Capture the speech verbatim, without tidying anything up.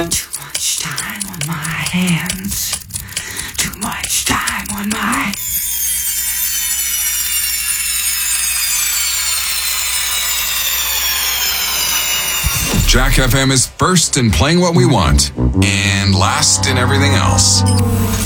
Too much time on my hands. Too much time on my... Jack F M is first in playing what we want and last in everything else.